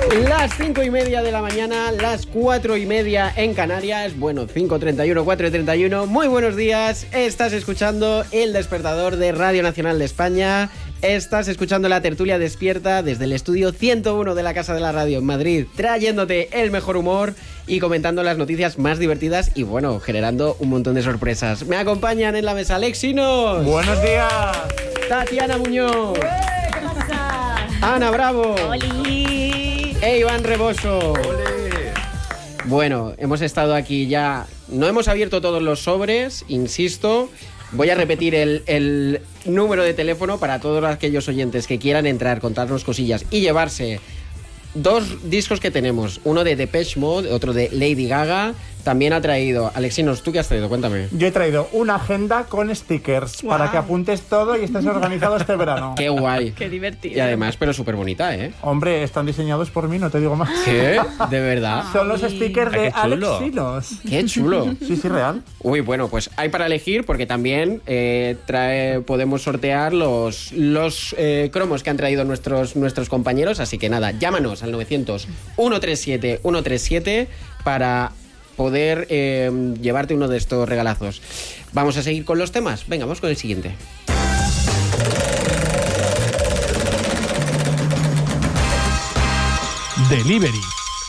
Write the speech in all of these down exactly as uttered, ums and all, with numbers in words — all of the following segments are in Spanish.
Las cinco y media de la mañana, las cuatro y media en Canarias. Bueno, cinco treinta y uno, cuatro treinta y uno. Muy buenos días. Estás escuchando El Despertador de Radio Nacional de España. Estás escuchando la tertulia despierta desde el estudio ciento uno de la Casa de la Radio en Madrid, trayéndote el mejor humor y comentando las noticias más divertidas y, bueno, generando un montón de sorpresas. Me acompañan en la mesa Alexinos. Buenos días. Tatiana Muñoz. ¿Qué pasa? Ana Bravo. ¡Oli! E Iván Reboso. Ole. Bueno, hemos estado aquí ya. No hemos abierto todos los sobres, insisto. Voy a repetir el, el número de teléfono para todos aquellos oyentes que quieran entrar, contarnos cosillas y llevarse dos discos que tenemos. Uno de Depeche Mode, otro de Lady Gaga. También ha traído... Alexinos, ¿tú qué has traído? Cuéntame. Yo he traído una agenda con stickers wow. para que apuntes todo y estés organizado este verano. ¡Qué guay! ¡Qué divertido! Y además, pero súper bonita, ¿eh? Hombre, están diseñados por mí, no te digo más. ¿Qué? ¿De verdad? Son los stickers de Ah, qué chulo. Alexinos. ¡Qué chulo! Sí, sí, real. Uy, bueno, pues hay para elegir porque también eh, trae, podemos sortear los, los eh, cromos que han traído nuestros, nuestros compañeros. Así que nada, llámanos al novecientos, ciento treinta y siete, ciento treinta y siete para poder eh, llevarte uno de estos regalazos. Vamos a seguir con los temas. Venga, vamos con el siguiente. Delivery.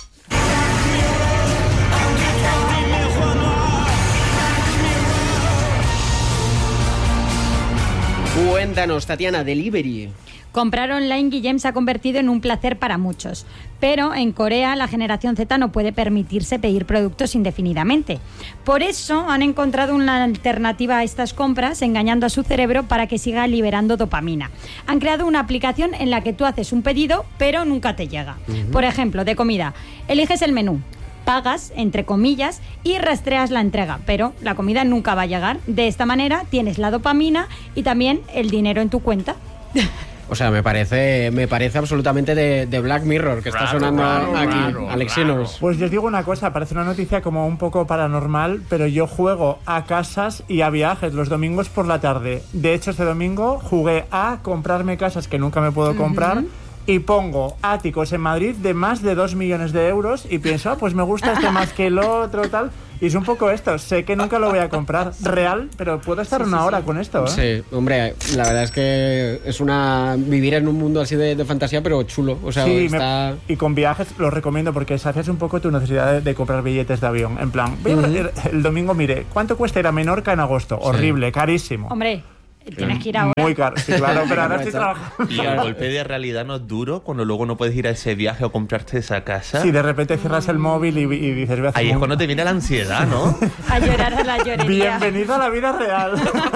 Cuéntanos, Tatiana, Delivery. Comprar online, Guillem, se ha convertido en un placer para muchos. Pero en Corea la generación Z no puede permitirse pedir productos indefinidamente. Por eso han encontrado una alternativa a estas compras, engañando a su cerebro para que siga liberando dopamina. Han creado una aplicación en la que tú haces un pedido, pero nunca te llega. Uh-huh. Por ejemplo, de comida. Eliges el menú, pagas, entre comillas, y rastreas la entrega, pero la comida nunca va a llegar. De esta manera tienes la dopamina y también el dinero en tu cuenta. O sea, me parece me parece absolutamente de, de Black Mirror, que está Raro, sonando raro, aquí. raro, Alexinos. Pues yo os digo una cosa, parece una noticia como un poco paranormal, pero yo juego a casas y a viajes los domingos por la tarde. De hecho, este domingo jugué a comprarme casas que nunca me puedo comprar. Uh-huh. Y pongo áticos en Madrid de más de dos millones de euros y pienso, ah, pues me gusta este más que el otro, tal. Y es un poco esto, sé que nunca lo voy a comprar real, pero puedo estar sí, una sí, hora sí. con esto, ¿eh? Sí, hombre, la verdad es que es una... vivir en un mundo así de, de fantasía, pero chulo, o sea, sí, está... me, y con viajes lo recomiendo porque sacias un poco tu necesidad de, de comprar billetes de avión, en plan, uh-huh. el, el domingo mire, ¿cuánto cuesta ir a Menorca en agosto? Sí. Horrible, carísimo. Hombre... Tienes que ir ahora. Muy caro, sí, claro, pero ahora estoy trabajando. Y el golpe de realidad no es duro cuando luego no puedes ir a ese viaje o comprarte esa casa. Sí, de repente cierras el móvil y, y dices... Voy a hacer ahí es un... cuando te viene la ansiedad, ¿no? A llorar a la llorería. Bienvenido a la vida real.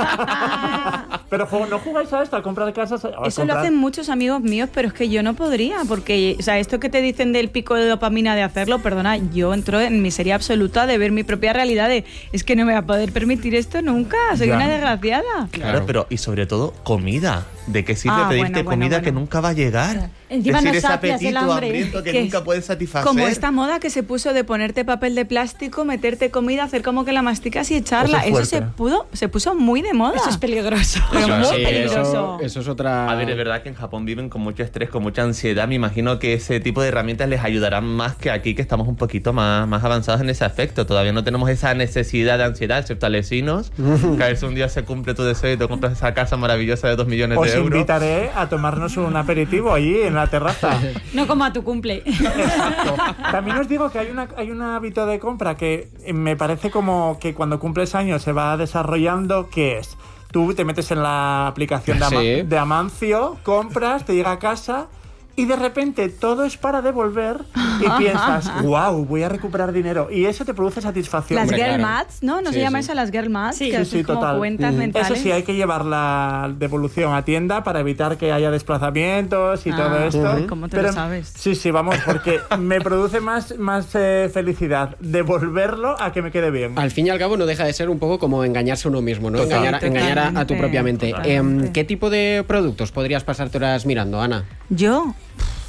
Pero ¿no jugáis a esto, a comprar casas? A Eso comprar... lo hacen muchos amigos míos, pero es que yo no podría, porque, o sea, esto que te dicen del pico de dopamina de hacerlo, perdona, yo entro en miseria absoluta de ver mi propia realidad de, es que no me va a poder permitir esto nunca, soy ya. una desgraciada. Claro, claro, pero y sobre todo comida. ¿De qué sirve ah, pedirte bueno, comida bueno, bueno. que nunca va a llegar? Encima Decir no ese sacias apetito el hambre. hambriento que ¿Qué? nunca puedes satisfacer. Como esta moda que se puso de ponerte papel de plástico, meterte comida, hacer como que la masticas y echarla. Eso, eso se pudo, se puso muy de moda. Eso es peligroso. Pero Eso, muy sí, peligroso. Eso, eso es otra... A ver, es verdad que en Japón viven con mucho estrés, con mucha ansiedad. Me imagino que ese tipo de herramientas les ayudarán más que aquí, que estamos un poquito más, más avanzados en ese aspecto. Todavía no tenemos esa necesidad de ansiedad, excepto Alesinos. Que a ver si un día se cumple tu deseo y te compras esa casa maravillosa de dos millones Os de euros. Os invitaré a tomarnos un aperitivo allí en la terraza. No como a tu cumple. Exacto. También os digo que hay, una, hay un hábito de compra que me parece como que cuando cumples años se va desarrollando, que es... Tú te metes en la aplicación de, Ama- sí. de Amancio, compras, te llega a casa y de repente todo es para devolver y piensas, wow, voy a recuperar dinero. Y eso te produce satisfacción. Las Hombre, girl claro. maths, ¿no? ¿No Sí, se llama sí. eso las girl maths? Sí, que sí, haces sí, como total. cuentas Mm. mentales. Eso sí, hay que llevar la devolución a tienda para evitar que haya desplazamientos y Ah, todo esto. uy, ¿cómo te Pero, lo sabes? Sí, sí, vamos, porque me produce más, más eh, felicidad devolverlo a que me quede bien. Al fin y al cabo no deja de ser un poco como engañarse a uno mismo, ¿no? Total, engañar engañar a, a tu propia mente. Totalmente. Eh, ¿Qué tipo de productos podrías pasarte horas mirando, Ana? Yo...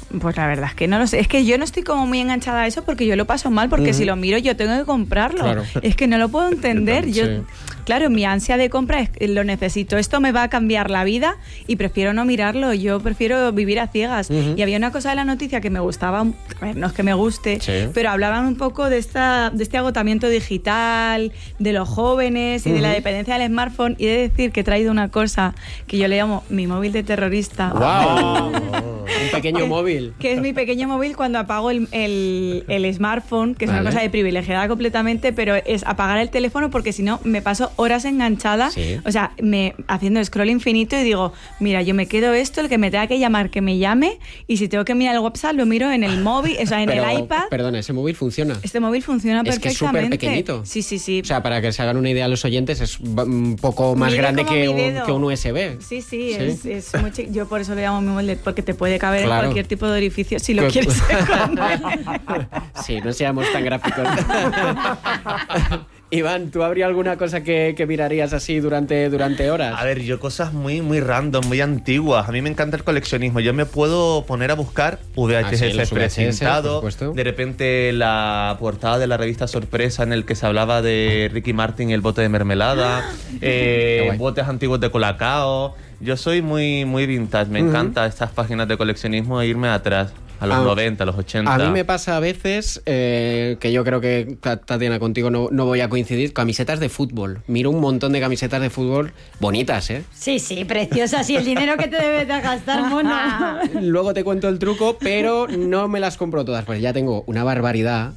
Pues la verdad es que no lo sé. Es que yo no estoy como muy enganchada a eso porque yo lo paso mal, porque uh-huh. si lo miro yo tengo que comprarlo. Claro. Es que no lo puedo entender. Yo, sí. Claro, mi ansia de compra es lo necesito. Esto me va a cambiar la vida y prefiero no mirarlo. Yo prefiero vivir a ciegas. Uh-huh. Y había una cosa de la noticia que me gustaba, a ver, no es que me guste, sí. pero hablaban un poco de esta de este agotamiento digital, de los jóvenes y uh-huh. de la dependencia del smartphone. Y he de decir que he traído una cosa que yo le llamo mi móvil de terrorista. ¡Wow! Un pequeño que, móvil. Que es mi pequeño móvil cuando apago el, el, el smartphone, que es vale. una cosa de privilegiada completamente, pero es apagar el teléfono porque si no me paso horas enganchada, sí. o sea, me haciendo scroll infinito y digo, mira, yo me quedo esto, el que me tenga que llamar, que me llame, y si tengo que mirar el WhatsApp, lo miro en el móvil, o sea, en pero, el iPad. Perdona, ¿ese móvil funciona? Este móvil funciona es perfectamente. Es que es súper pequeñito. Sí, sí, sí. O sea, para que se hagan una idea los oyentes, es un poco más Mide grande que un, que un U S B. Sí, sí, sí. Es, es muy chico. Yo por eso le llamo mi móvil, porque te puede caber claro. en cualquier tipo de orificio si lo que, quieres esconder. Sí, no seamos tan gráficos. Iván, ¿tú habría alguna cosa que, que mirarías así durante, durante horas? A ver, yo cosas muy, muy random, muy antiguas. A mí me encanta el coleccionismo. Yo me puedo poner a buscar V H S ah, sí, precintado. De repente la portada de la revista Sorpresa en el que se hablaba de Ricky Martin y el bote de mermelada. eh, botes antiguos de Colacao. Yo soy muy, muy vintage. Me uh-huh. encanta estas páginas de coleccionismo e irme atrás. A los a, noventa, a los ochenta. A mí me pasa a veces, eh, que yo creo que, Tatiana, contigo no, no voy a coincidir, camisetas de fútbol. Miro un montón de camisetas de fútbol bonitas, ¿eh? Sí, sí, preciosas. Y el dinero que te debes de gastar, mono. Luego te cuento el truco, pero no me las compro todas, pues ya tengo una barbaridad.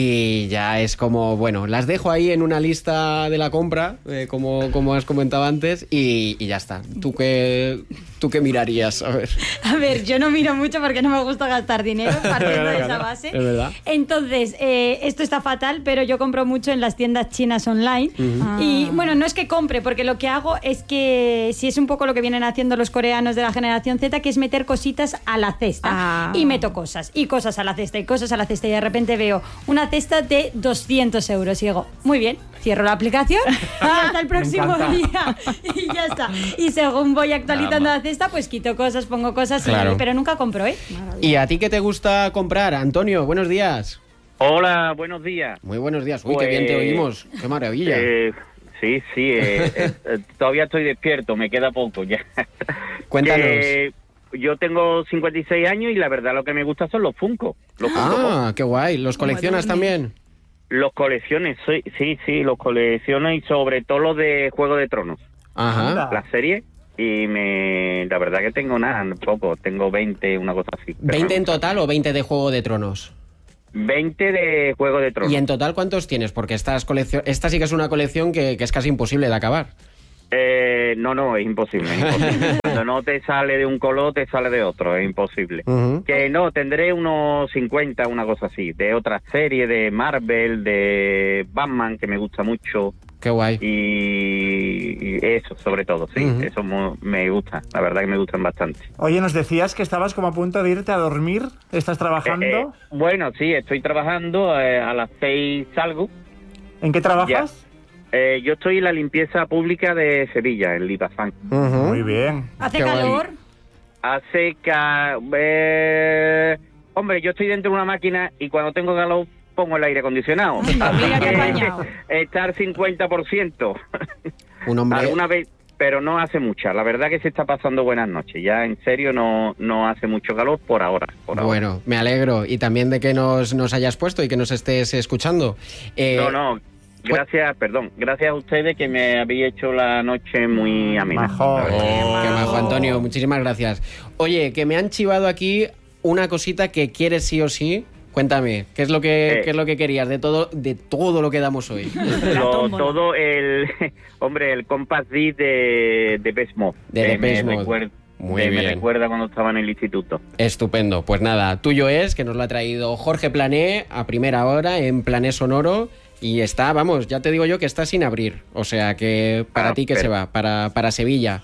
Y ya es como, bueno, las dejo ahí en una lista de la compra, eh, como, como has comentado antes, y, y ya está. ¿Tú qué, ¿Tú qué mirarías? A ver. A ver, yo no miro mucho porque no me gusta gastar dinero, partiendo de esa base. Es verdad. Entonces, eh, esto está fatal, pero yo compro mucho en las tiendas chinas online. Uh-huh. Ah. Y bueno, no es que compre, porque lo que hago es que, si es un poco lo que vienen haciendo los coreanos de la generación Z, que es meter cositas a la cesta. Ah. Y meto cosas, y cosas a la cesta, y cosas a la cesta, y de repente veo una cesta de doscientos euros y digo, muy bien, cierro la aplicación hasta el próximo día y ya está. Y según voy actualizando la cesta, pues quito cosas, pongo cosas, claro. y, pero nunca compro, ¿eh? ¿Y a ti qué te gusta comprar? Antonio, buenos días. Hola, buenos días. Muy buenos días. Uy, pues, qué bien te oímos. Qué maravilla. Eh, sí, sí, eh, eh, todavía estoy despierto, me queda poco ya. Cuéntanos. Eh, Yo tengo cincuenta y seis años y la verdad lo que me gusta son los Funko. Los ah, Funko qué guay. ¿Los coleccionas también? Los colecciones, sí, sí, sí, los colecciono y sobre todo los de Juego de Tronos. Ajá. La serie. Y me la verdad que tengo nada, poco. Tengo veinte, una cosa así. ¿veinte en total o veinte de Juego de Tronos? veinte de Juego de Tronos. ¿Y en total cuántos tienes? Porque estas colección, esta sí que es una colección que, que es casi imposible de acabar. Eh, no, no, es imposible, es imposible. Cuando no te sale de un color, te sale de otro, es imposible. Uh-huh. Que no, tendré unos cincuenta, una cosa así, de otra serie, de Marvel, de Batman, que me gusta mucho. Qué guay. Y, y eso, sobre todo, sí, uh-huh. eso me gusta, la verdad que me gustan bastante. Oye, nos decías que estabas como a punto de irte a dormir, ¿estás trabajando? Eh, eh, bueno, sí, estoy trabajando, eh, a las seis salgo. ¿En qué trabajas? Ya. Eh, yo estoy en la limpieza pública de Sevilla, en Lipazán. Uh-huh. Muy bien. ¿Hace Qué calor? Guay. Hace ca... Eh... Hombre, yo estoy dentro de una máquina y cuando tengo calor pongo el aire acondicionado. Así que estar cincuenta por ciento. Un hombre... Alguna vez, pero no hace mucha. La verdad que se está pasando buenas noches. Ya en serio no, no hace mucho calor por ahora. Por bueno, ahora. Me alegro. Y también de que nos, nos hayas puesto y que nos estés escuchando. Eh... No, no. Gracias, perdón, gracias a ustedes que me habéis hecho la noche muy amena. Majo. Oh, qué majo, Antonio, muchísimas gracias. Oye, que me han chivado aquí una cosita que quieres sí o sí. Cuéntame, ¿qué es lo que eh, qué es lo que querías de todo de todo lo que damos hoy? Lo, todo el hombre, el Compass Disc de de Depeche Mode. De Depeche Mode. Muy me, bien. Me recuerda cuando estaba en el instituto. Estupendo. Pues nada, tuyo es, que nos lo ha traído Jorge Plané a primera hora en Plané Sonoro. Y está, vamos, ya te digo yo que está sin abrir. O sea que para ah, ti que pero... se va, para, para Sevilla.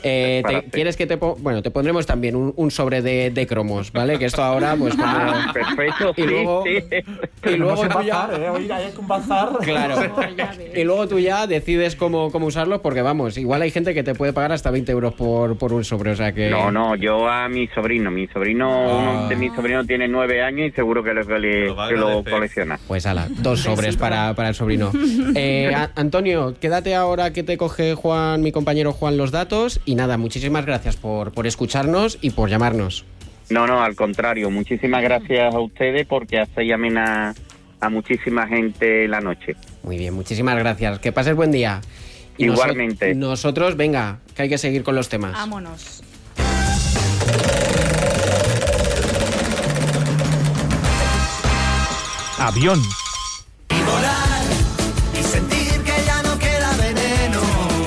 Eh, Para te- ti. ¿Quieres que te po- bueno, te pondremos también un, un sobre de, de cromos, ¿vale? Que esto ahora, pues como... Ah, perfecto, Y sí, luego- sí. Y luego Tenemos tú un ya... bazar, ¿eh? Oiga, hay un bazar. Claro. Y luego tú ya decides cómo, cómo usarlos, porque vamos, igual hay gente que te puede pagar hasta veinte euros por, por un sobre, o sea que... No, no, yo a mi sobrino, mi sobrino, Ah. uno de mis sobrinos tiene nueve años y seguro que lo, que le- Lo va a que lo agradecer. colecciona. Pues ala, dos sobres para, para el sobrino. Eh, a- Antonio, quédate ahora que te coge Juan, mi compañero Juan, los datos. Y nada, muchísimas gracias por, por escucharnos y por llamarnos. No, no, al contrario, muchísimas gracias a ustedes porque hacéis amena a muchísima gente la noche. Muy bien, muchísimas gracias. Que pases buen día. Y noso- Igualmente. nosotros, venga, que hay que seguir con los temas. Vámonos. Avión. Y sentir que ya no queda veneno.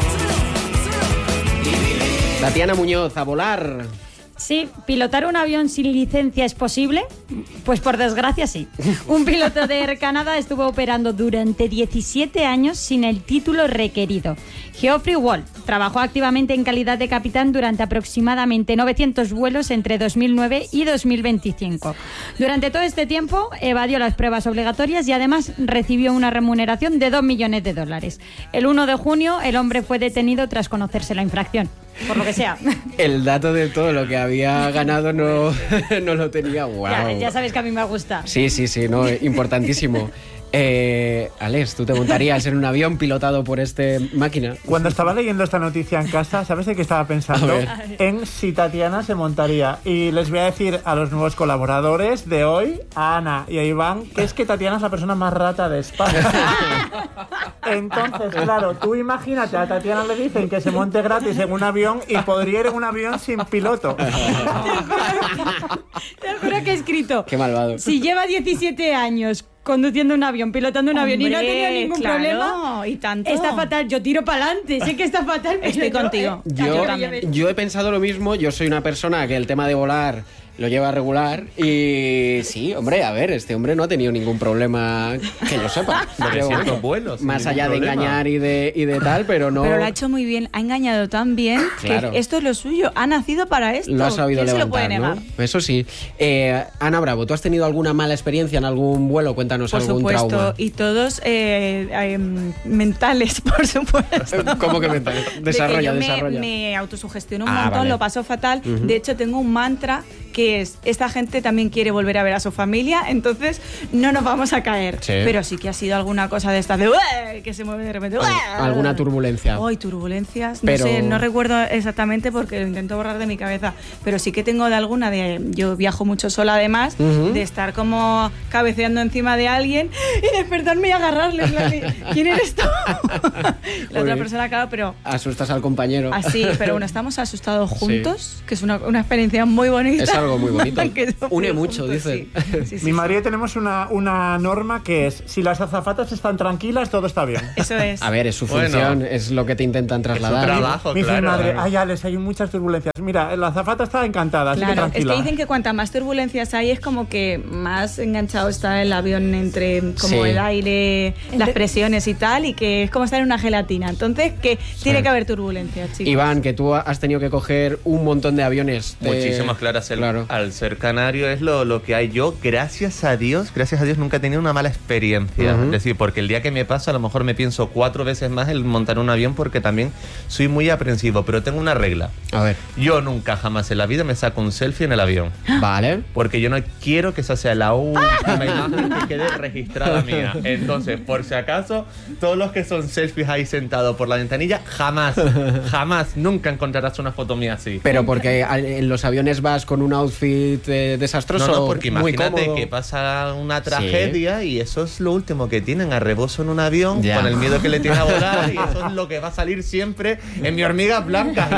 Tatiana Muñoz, a volar. Sí, ¿pilotar un avión sin licencia es posible? Pues por desgracia sí. Un piloto de Air Canada estuvo operando durante diecisiete años sin el título requerido. Geoffrey Wall trabajó activamente en calidad de capitán durante aproximadamente novecientos vuelos entre dos mil nueve y dos mil veinticinco. Durante todo este tiempo evadió las pruebas obligatorias y además recibió una remuneración de dos millones de dólares. El uno de junio el hombre fue detenido tras conocerse la infracción. Por lo que sea. El dato de todo lo que había ganado no, no lo tenía. Wow. Ya, ya sabes que a mí me gusta. Sí, sí, sí, no, importantísimo. Eh, Alex, ¿tú te montarías en un avión pilotado por este máquina? Cuando estaba leyendo esta noticia en casa, ¿sabes de qué estaba pensando? A ver. En si Tatiana se montaría. Y les voy a decir a los nuevos colaboradores de hoy, a Ana y a Iván, que es que Tatiana es la persona más rata de España. Entonces, claro, tú imagínate, a Tatiana le dicen que se monte gratis en un avión y podría ir en un avión sin piloto. Te juro que he escrito. Qué malvado. Si lleva diecisiete años conduciendo un avión, pilotando un avión y no ha tenido Hombre, ningún claro, problema, y tanto. está fatal. Yo tiro para adelante. Sé que está fatal. pero Estoy yo, contigo. eh, Yo, también. yo he pensado lo mismo, yo soy una persona que el tema de volar lo lleva regular y sí, hombre, a ver, este hombre no ha tenido ningún problema que yo sepa. Creo, trescientos vuelos, sin más ningún allá de problema. engañar y de, y de tal, pero no... Pero lo ha hecho muy bien, ha engañado tan bien Claro. que esto es lo suyo, ha nacido para esto. Lo ha sabido ¿Quién se lo levantar, puede ¿no? negar? Eso sí. Eh, Ana Bravo, ¿tú has tenido alguna mala experiencia en algún vuelo? Cuéntanos Por algún supuesto, trauma. y todos eh, eh, mentales, por supuesto. ¿Cómo que mental? Desarrolla, de que yo me- desarrolla. Me, autosugestiono un Ah, montón, vale. lo paso fatal. De hecho, tengo un mantra que es, esta gente también quiere volver a ver a su familia, entonces no nos vamos a caer. Sí. Pero sí que ha sido alguna cosa de estas de "Ué", que se mueve de repente. "Ué". ¿Alguna turbulencia? Ay, turbulencias. Pero- No sé, no recuerdo exactamente porque lo intento borrar de mi cabeza. Pero sí que tengo de alguna de. Yo viajo mucho sola además, Ujú. de estar como cabeceando encima de alguien y despertarme y agarrarle. en plan de, ¿quién eres tú? La otra bien. persona, claro, pero. Asustas al compañero. Así, pero bueno, estamos asustados juntos, que es una, una experiencia muy bonita. Es algo muy bonito. Que Une juntos, mucho, dicen. sí. Sí, sí, Mi sí. marido tenemos una, una norma que es, si las azafatas están tranquilas, todo está bien. Eso es. A ver, es su Bueno. función, es lo que te intentan trasladar. trabajo. Me dice mi claro. madre, ay Alex, hay muchas turbulencias. Mira, la azafata está encantada, así que Claro, es tranquila. que dicen que cuanta más turbulencias hay es como que más enganchado está el avión entre como Sí. el aire, las presiones y tal, y que es como estar en una gelatina. Entonces, que tiene que haber turbulencias, chicos. Iván, que tú has tenido que coger un montón de aviones. de- Muchísimas, claro, al- Claro. al ser canario es lo, lo que hay. Yo, gracias a Dios, gracias a Dios nunca he tenido una mala experiencia. Ujú. Es decir, porque el día que me pasa a lo mejor me pienso cuatro veces más el montar un avión porque también soy muy aprensivo, pero tengo una regla. A ver, Yo nunca jamás en la vida me saco un selfie en el avión. vale. Porque yo no quiero que esa sea la última imagen que quede registrada mía. Entonces, por si acaso, todos los que son selfies ahí sentados por la ventanilla, jamás, jamás, nunca encontrarás una foto mía así. Pero porque al- en los aviones vas con un outfit eh, desastroso. No, no, porque muy imagínate cómodo. que pasa una tragedia y eso es lo último que tienen, a rebozo en un avión, Ya. con el miedo que le tiene a volar, y eso es lo que va a salir siempre en mi hormiga blanca.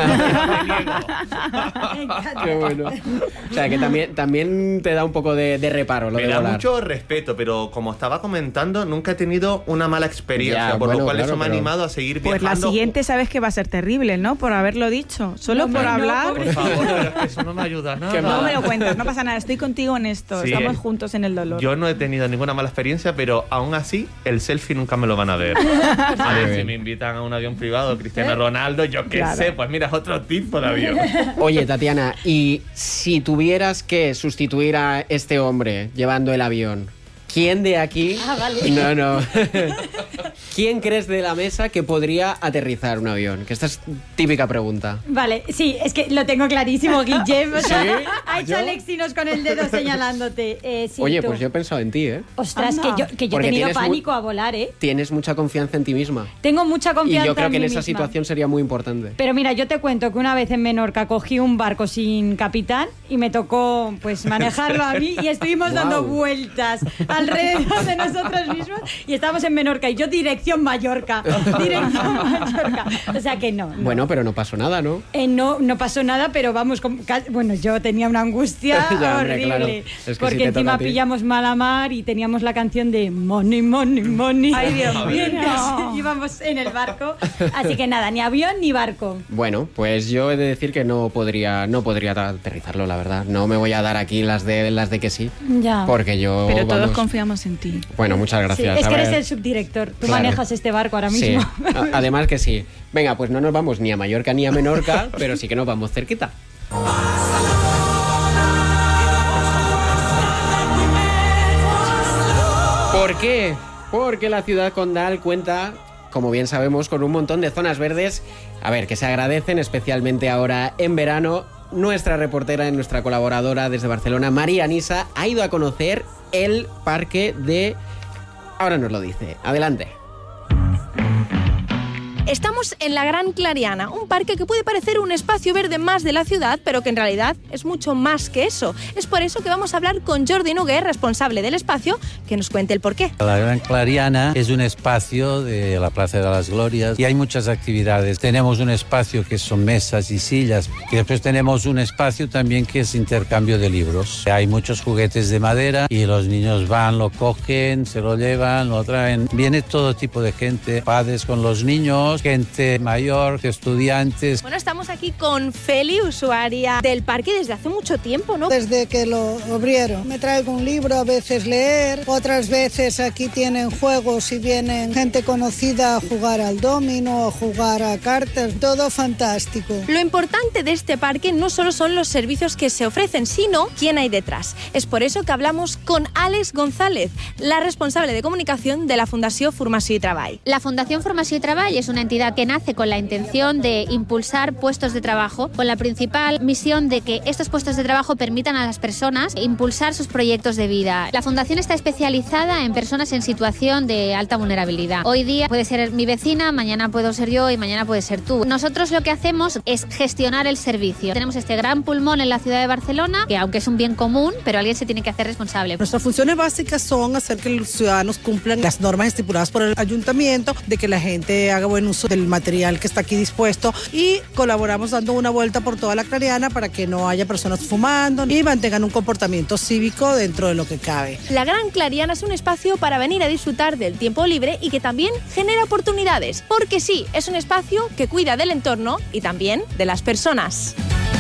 Qué bueno. O sea, que también, también te da un poco de, de reparo lo Me de da volar. mucho respeto, pero como estaba comentando, nunca he tenido una mala experiencia, Ya, por bueno, lo cual claro, eso me ha pero- animado a seguir Pues la viajando. siguiente sabes que va a ser terrible, ¿no? Por haberlo dicho. Solo No, por no, hablar. pobre- Por favor, pero es que eso no me ayuda nada. Qué No mala. me lo cuentas, no pasa nada, estoy contigo en esto, Sí, estamos eh. juntos en el dolor. Yo no he tenido ninguna mala experiencia, pero aún así, el selfie nunca me lo van a ver. A ver, si me invitan a un avión privado, Cristiano Ronaldo, yo qué Claro. sé, pues mira, es otro tipo de avión. Oye, Tatiana, y si tuvieras que sustituir a este hombre llevando el avión, ¿quién de aquí? Ah, vale. No, no. ¿Quién crees de la mesa que podría aterrizar un avión? Que esta es típica pregunta. Vale, sí, es que lo tengo clarísimo, Guillem. O sea, ¿Sí? ha hecho ¿Yo? Alexinos con el dedo señalándote. Eh, sí, Oye, tú. pues yo he pensado en ti, ¿eh? Ostras, Anda. que yo, que yo he Porque tenido tienes mu- pánico a volar, ¿eh? Tienes mucha confianza en ti misma. Tengo mucha Y confianza yo creo que en mí esa misma. situación sería muy importante. Pero mira, yo te cuento que una vez en Menorca cogí un barco sin capitán y me tocó pues manejarlo a mí y estuvimos dando Guau. vueltas alrededor de nosotros mismos y estábamos en Menorca y yo dirección Mallorca, dirección Mallorca. O sea que no. no. Bueno, pero no pasó nada, ¿no? Eh, no, no pasó nada, pero vamos, con- ca- bueno, yo tenía una angustia Ya, hombre, horrible. claro. Es que porque si te toca encima a ti. pillamos mala mar y teníamos la canción de Money, Money, Money. Ay, Dios Y mío. entonces íbamos en el barco. Así que nada, ni avión ni barco. Bueno, pues yo he de decir que no podría, no podría aterrizarlo, la verdad. No me voy a dar aquí las de las de que sí, Ya. porque yo. Pero todos vamos- confiamos en ti. Bueno, muchas Sí, gracias. es A que eres ver, el subdirector. Tú claro. manejas este barco ahora Sí, mismo. a- además que sí. Venga, pues no nos vamos ni a Mallorca ni a Menorca, pero sí que nos vamos cerquita. ¿Por qué? Porque la ciudad condal cuenta, como bien sabemos, con un montón de zonas verdes, a ver, que se agradecen especialmente ahora en verano. Nuestra reportera y nuestra colaboradora desde Barcelona, María Nisa, ha ido a conocer el parque de... Ahora nos lo dice. Adelante. Estamos en la Gran Clariana, un parque que puede parecer un espacio verde más de la ciudad, pero que en realidad es mucho más que eso. Es por eso que vamos a hablar con Jordi Noguer, responsable del espacio, que nos cuente el porqué. La Gran Clariana es un espacio de la Plaza de las Glorias y hay muchas actividades. Tenemos un espacio que son mesas y sillas y después tenemos un espacio también que es intercambio de libros. Hay muchos juguetes de madera y los niños van, lo cogen, se lo llevan, lo traen. Viene todo tipo de gente, padres con los niños, gente mayor, estudiantes. Bueno, estamos aquí con Feli, usuaria del parque desde hace mucho tiempo, ¿no? Desde que lo abrieron. Me traigo un libro a veces leer, otras veces aquí tienen juegos y vienen gente conocida a jugar al domino, a jugar a cartas, todo fantástico. Lo importante de este parque no solo son los servicios que se ofrecen, sino quién hay detrás. Es por eso que hablamos con Àlex González, la responsable de comunicación de la Fundació Formació i Treball. La Fundación Formació i Treball es una entidad que nace con la intención de impulsar puestos de trabajo, con la principal misión de que estos puestos de trabajo permitan a las personas impulsar sus proyectos de vida. La Fundación está especializada en personas en situación de alta vulnerabilidad. Hoy día puede ser mi vecina, mañana puedo ser yo y mañana puede ser tú. Nosotros lo que hacemos es gestionar el servicio. Tenemos este gran pulmón en la ciudad de Barcelona, que aunque es un bien común, pero alguien se tiene que hacer responsable. Nuestras funciones básicas son hacer que los ciudadanos cumplan las normas estipuladas por el ayuntamiento, de que la gente haga buen uso del material que está aquí dispuesto y colaboramos dando una vuelta por toda la Clariana para que no haya personas fumando y mantengan un comportamiento cívico dentro de lo que cabe. La Gran Clariana es un espacio para venir a disfrutar del tiempo libre y que también genera oportunidades, porque sí, es un espacio que cuida del entorno y también de las personas.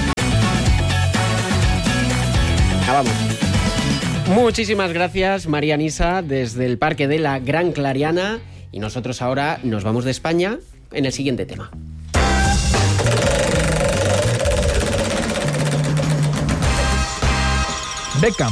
Acabamos. Muchísimas gracias, María Nisa, desde el Parque de la Gran Clariana. Y nosotros ahora nos vamos de España en el siguiente tema. Beckham.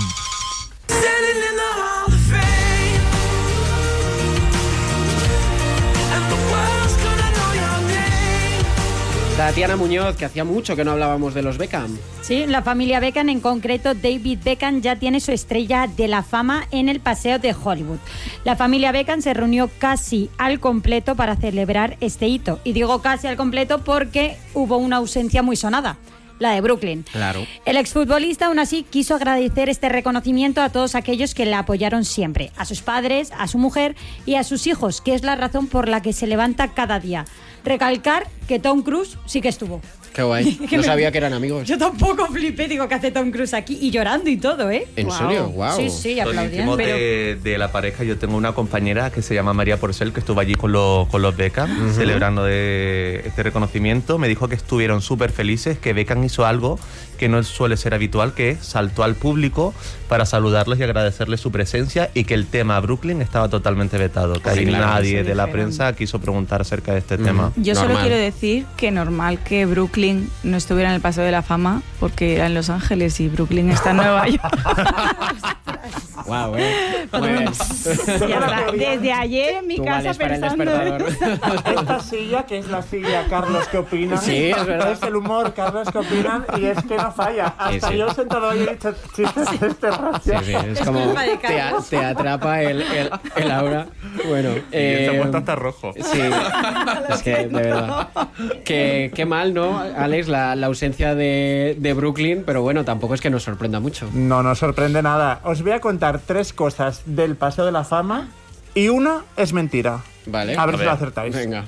Tatiana Muñoz, que hacía mucho que no hablábamos de los Beckham. Sí, la familia Beckham, en concreto David Beckham, ya tiene su estrella de la fama en el Paseo de Hollywood. La familia Beckham se reunió casi al completo para celebrar este hito. Y digo casi al completo porque hubo una ausencia muy sonada, la de Brooklyn. Claro. El exfutbolista aún así quiso agradecer este reconocimiento a todos aquellos que le apoyaron siempre, a sus padres, a su mujer y a sus hijos, que es la razón por la que se levanta cada día. Recalcar que Tom Cruise sí que estuvo. Qué guay. No sabía que eran amigos. Yo tampoco flipé, digo, que hace Tom Cruise aquí y llorando y todo, ¿eh? ¿En Wow. serio? Wow. Sí, sí, Por aplaudiendo. encima Pero... de, de la pareja, yo tengo una compañera que se llama María Porcel, que estuvo allí con los, con los Beckham, uh-huh. celebrando de este reconocimiento. Me dijo que estuvieron súper felices, que Beckham hizo algo que no suele ser habitual, que saltó al público para saludarlos y agradecerles su presencia, y que el tema Brooklyn estaba totalmente vetado, que Sí, ahí claro, nadie sí, de la dijeron. prensa quiso preguntar acerca de este Uh-huh. tema. Yo solo Normal. quiero decir que normal que Brooklyn no estuviera en el Paseo de la Fama porque era en Los Ángeles y Brooklyn está en Nueva York. Wow, eh. Muy bien. Ya está. Desde ayer en mi Tú casa vales para el pensando en despertador. Esta silla, que es la silla Carlos, ¿qué opinan? Sí, es verdad. Es el humor, Carlos, ¿qué opinan? Y es que no falla. Hasta Sí, sí. yo sentado ahí he dicho chistes de este Sí, racio. sí, es Es como culpa de te, a- Carlos. te atrapa el, el, el aura. Bueno, Y se ha eh, puesto hasta rojo. sí, es que de verdad. Qué, qué mal, ¿no, Alex? La, la ausencia de, de Brooklyn, pero bueno, tampoco es que nos sorprenda mucho. No nos sorprende nada. Os voy a contar tres cosas del Paseo de la Fama y una es mentira. Vale. A ver A si ver. lo acertáis. Venga.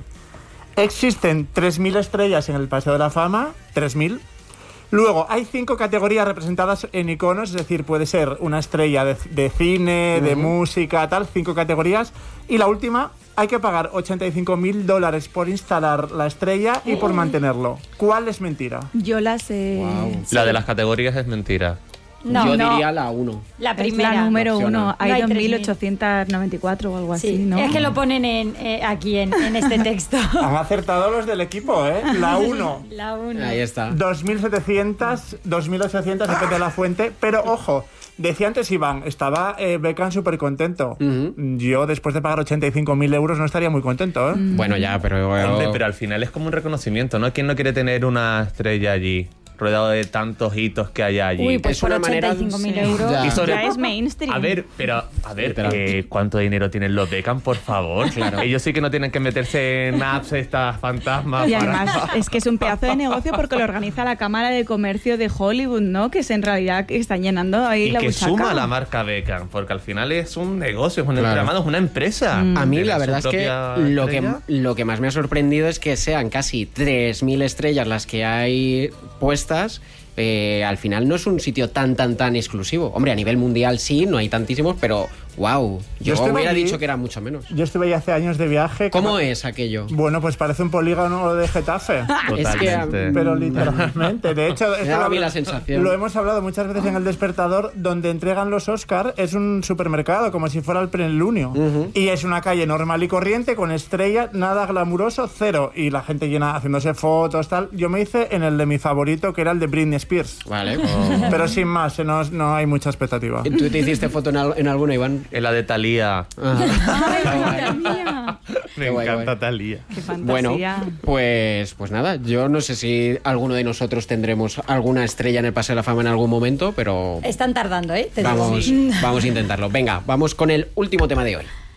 Existen tres mil estrellas en el Paseo de la Fama, tres mil. Luego, hay cinco categorías representadas en iconos, es decir, puede ser una estrella de, de cine, de música, tal, cinco categorías. Y la última, hay que pagar ochenta y cinco mil dólares por instalar la estrella y por mantenerlo. ¿Cuál es mentira? Yo la sé. Wow. La de las categorías es mentira. No, Yo no. diría la uno. la Es primera. la número opción uno. A. Hay No hay dos tres mil mil. ochocientos noventa y cuatro o algo Sí, así, ¿no? es que lo ponen en, eh, aquí en, en este texto. Han acertado los del equipo, ¿eh? La uno. La uno. Ahí está. dos mil setecientos, dos mil ochocientos, depende de la fuente. Pero ojo, decía antes Iván, estaba eh, Beckham súper contento. Ujú. Yo, después de pagar ochenta y cinco mil euros, no estaría muy contento, ¿eh? Bueno, ya, pero... Hombre, pero al final es como un reconocimiento, ¿no? ¿Quién no quiere tener una estrella allí, rodeado de tantos hitos que hay allí? Uy, pues Es por una manera- ochenta y cinco mil sí. euros. Ya. Y sobre- Ya es mainstream. A ver, pero, a ver, Literal. eh, ¿cuánto dinero tienen los Beckham, por favor? Claro. Ellos sí que no tienen que meterse en apps estas fantasmas. Y para- además es que es un pedazo de negocio porque lo organiza la Cámara de Comercio de Hollywood, ¿no? Que es en realidad que están llenando ahí Y la que buchaca. suma la marca Beckham, porque al final es un negocio, es un Claro. entramado, es una empresa. A mí Tener la su verdad es que propia lo, que estrella. lo que más me ha sorprendido es que sean casi tres mil estrellas las que hay puestas. Eh, al final no es un sitio tan, tan, tan exclusivo. Hombre, a nivel mundial sí, no hay tantísimos, pero wow, yo, Yo estuve hubiera allí- dicho que era mucho menos. Yo estuve ahí hace años de viaje. ¿Cómo Como- es aquello? Bueno, pues parece un polígono de Getafe. Es que, Totalmente. Pero literalmente, de hecho, esto daba a lo, mí la sensación. lo hemos hablado muchas veces en El Despertador, donde entregan los Oscar, es un supermercado, como si fuera el plenilunio. Y es una calle normal y corriente, con estrella, nada glamuroso, cero. Y la gente llena haciéndose fotos, tal. Yo me hice en el de mi favorito, que era el de Britney Spears. Vale. Pero sin más, eh, no, no hay mucha expectativa. ¿Tú te hiciste foto en, al- en alguna, Iván? En la de Thalía. Ah. ¡Ay, madre mía! Me Qué guay, encanta guay. Thalía. ¡Qué fantasía! Bueno, pues, pues nada, yo no sé si alguno de nosotros tendremos alguna estrella en el Paseo de la Fama en algún momento, pero Están tardando, ¿eh? Te digo. vamos, Sí. vamos a intentarlo. Venga, vamos con el último tema de hoy.